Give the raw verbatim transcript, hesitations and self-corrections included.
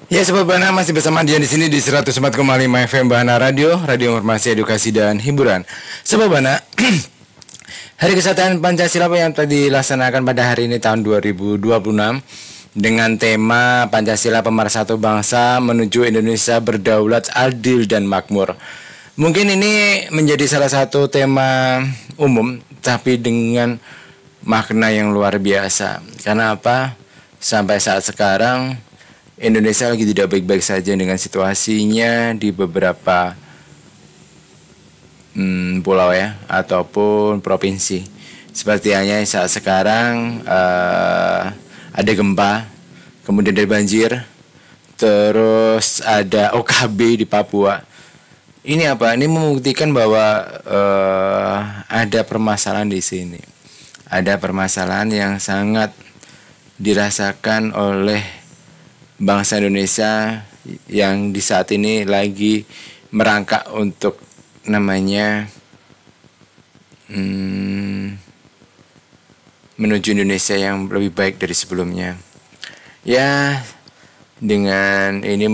Ya, Sobat Bana masih bersama dia di sini di seratus empat koma lima F M Bana Radio, Radio Informasi Edukasi dan Hiburan. Sobat Bana, Hari Kesatuan Pancasila yang tadi dilaksanakan pada hari ini tahun dua ribu dua puluh enam dengan tema Pancasila Pemersatu Bangsa menuju Indonesia berdaulat, adil dan makmur. Mungkin ini menjadi salah satu tema umum, tapi dengan makna yang luar biasa. Karena apa? Sampai saat sekarang Indonesia lagi tidak baik-baik saja dengan situasinya di beberapa hmm, pulau ya, ataupun provinsi. Seperti halnya saat sekarang uh, ada gempa, kemudian ada banjir, terus ada O K B di Papua. Ini apa? Ini membuktikan bahwa uh, ada permasalahan di sini. Ada permasalahan yang sangat dirasakan oleh bangsa Indonesia yang di saat ini lagi merangkak untuk namanya hmm, menuju Indonesia yang lebih baik dari sebelumnya. Ya, dengan ini